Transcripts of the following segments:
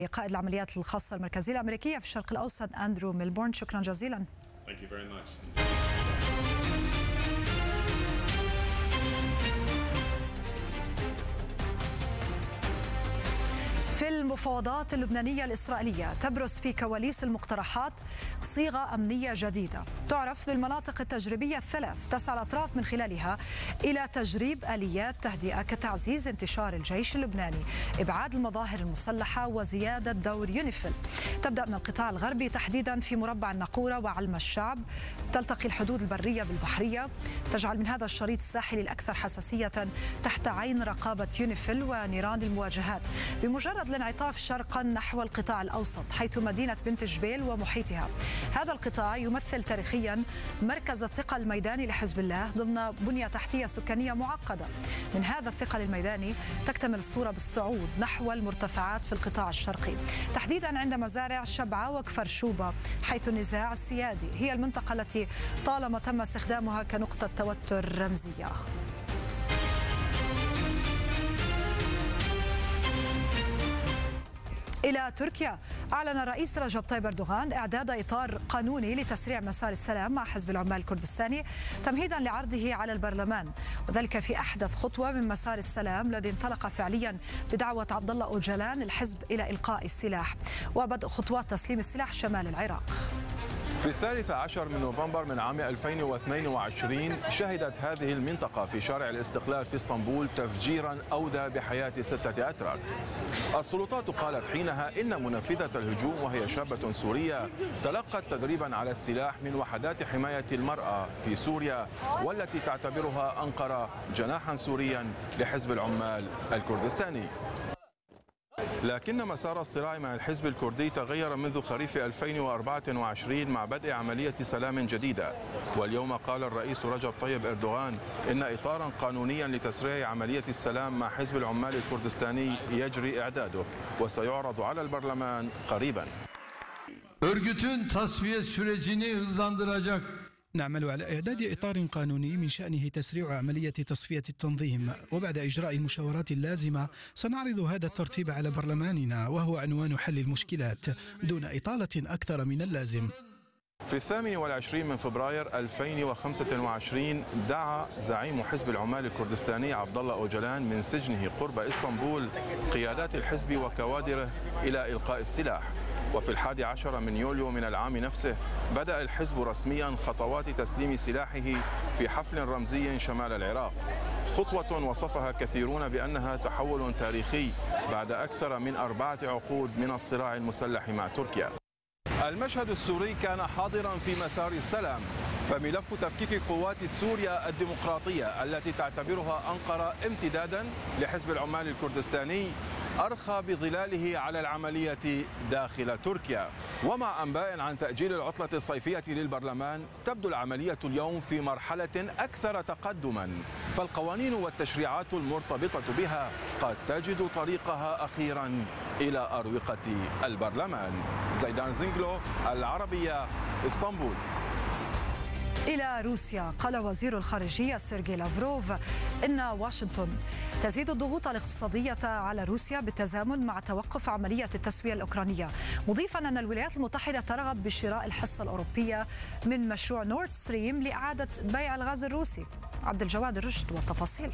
قائد العمليات الخاصة المركزية الأمريكية في الشرق الأوسط أندرو ميلبورن، شكرا جزيلا. في المفاوضات اللبنانية الإسرائيلية تبرز في كواليس المقترحات صيغة أمنية جديدة تعرف بالمناطق التجريبية الثلاث. تسعى الأطراف من خلالها إلى تجريب آليات تهدئة كتعزيز انتشار الجيش اللبناني، إبعاد المظاهر المسلحة وزيادة دور يونيفيل. تبدأ من القطاع الغربي تحديدا في مربع الناقورة وعلم الشعب، تلتقي الحدود البرية بالبحرية، تجعل من هذا الشريط الساحلي الأكثر حساسية تحت عين رقابة يونيفيل ونيران المواجهات، بمجرد الانعطاف شرقا نحو القطاع الأوسط حيث مدينة بنت جبيل ومحيطها. هذا القطاع يمثل تاريخيا مركز الثقل الميداني لحزب الله ضمن بنية تحتية سكانية معقدة. من هذا الثقل الميداني تكتمل الصورة بالصعود نحو المرتفعات في القطاع الشرقي، تحديدا عند مزارع شبعة وكفر شوبة، حيث النزاع السيادي هي المنطقة التي طالما تم استخدامها كنقطة توتر رمزية. إلى تركيا، أعلن الرئيس رجب طيب أردوغان إعداد إطار قانوني لتسريع مسار السلام مع حزب العمال الكردستاني تمهيدا لعرضه على البرلمان، وذلك في أحدث خطوة من مسار السلام الذي انطلق فعليا بدعوة عبد الله أوجلان الحزب إلى إلقاء السلاح وبدء خطوات تسليم السلاح شمال العراق. في 13 من نوفمبر من عام 2022 شهدت هذه المنطقة في شارع الاستقلال في اسطنبول تفجيرا أودى بحياة 6 أتراك. السلطات قالت حينها إن منفذة الهجوم وهي شابة سورية تلقت تدريبا على السلاح من وحدات حماية المرأة في سوريا، والتي تعتبرها أنقرة جناحا سوريا لحزب العمال الكردستاني. لكن مسار الصراع مع الحزب الكردي تغير منذ خريف 2024 مع بدء عملية سلام جديدة، واليوم قال الرئيس رجب طيب أردوغان إن إطارا قانونيا لتسريع عملية السلام مع حزب العمال الكردستاني يجري إعداده وسيعرض على البرلمان قريبا. Örgütün tasfiye sürecini hızlandıracak. نعمل على إعداد إطار قانوني من شأنه تسريع عملية تصفية التنظيم، وبعد إجراء المشاورات اللازمة سنعرض هذا الترتيب على برلماننا، وهو عنوان حل المشكلات دون إطالة أكثر من اللازم. في 28 من فبراير 2025 دعا زعيم حزب العمال الكردستاني عبد الله أوجلان من سجنه قرب اسطنبول قيادات الحزب وكوادره إلى إلقاء السلاح. وفي 11 من يوليو من العام نفسه بدأ الحزب رسميا خطوات تسليم سلاحه في حفل رمزي شمال العراق، خطوة وصفها كثيرون بأنها تحول تاريخي بعد أكثر من 4 عقود من الصراع المسلح مع تركيا. المشهد السوري كان حاضرا في مسار السلام، فملف تفكيك قوات سوريا الديمقراطية التي تعتبرها أنقرة امتدادا لحزب العمال الكردستاني أرخى بظلاله على العملية داخل تركيا. ومع أنباء عن تأجيل العطلة الصيفية للبرلمان تبدو العملية اليوم في مرحلة أكثر تقدما، فالقوانين والتشريعات المرتبطة بها قد تجد طريقها أخيرا إلى أروقة البرلمان. زيدان زنجلو، العربية، اسطنبول. إلى روسيا، قال وزير الخارجية سيرجي لافروف إن واشنطن تزيد الضغوط الاقتصادية على روسيا بالتزامن مع توقف عملية التسوية الأوكرانية، مضيفا أن الولايات المتحدة ترغب بشراء الحصة الأوروبية من مشروع نورد ستريم لإعادة بيع الغاز الروسي. عبد الجواد الرشد والتفاصيل.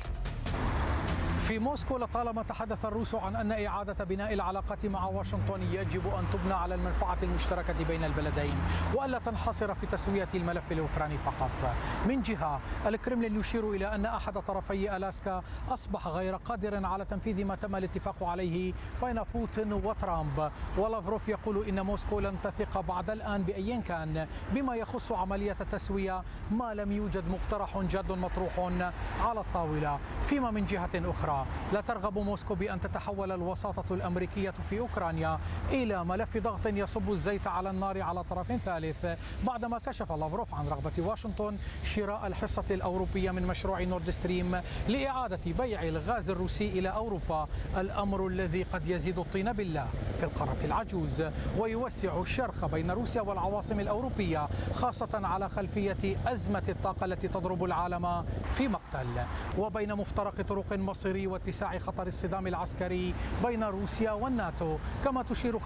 في موسكو لطالما تحدث الروس عن أن إعادة بناء العلاقات مع واشنطن يجب أن تبنى على المنفعة المشتركة بين البلدين وألا تنحصر في تسوية الملف الأوكراني فقط. من جهة الكرملين يشير إلى أن أحد طرفي ألاسكا أصبح غير قادر على تنفيذ ما تم الاتفاق عليه بين بوتين وترامب، ولافروف يقول إن موسكو لن تثق بعد الآن بأي كان بما يخص عملية التسوية ما لم يوجد مقترح جاد مطروح على الطاولة. فيما من جهة أخرى لا ترغب موسكو بأن تتحول الوساطة الأمريكية في أوكرانيا إلى ملف ضغط يصب الزيت على النار على طرف ثالث، بعدما كشف لافروف عن رغبة واشنطن شراء الحصة الأوروبية من مشروع نورد ستريم لإعادة بيع الغاز الروسي إلى أوروبا، الأمر الذي قد يزيد الطين بلة في القارة العجوز ويوسع الشرخ بين روسيا والعواصم الأوروبية، خاصة على خلفية أزمة الطاقة التي تضرب العالم في مقتل، وبين مفترق طرق مصيري واتساع خطر الصدام العسكري بين روسيا والناتو. كما تشير